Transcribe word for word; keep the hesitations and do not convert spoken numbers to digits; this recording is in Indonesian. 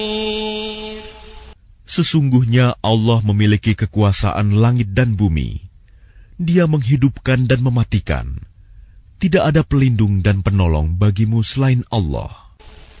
Sesungguhnya Allah memiliki kekuasaan langit dan bumi. Dia menghidupkan dan mematikan. Tidak ada pelindung dan penolong bagimu selain Allah.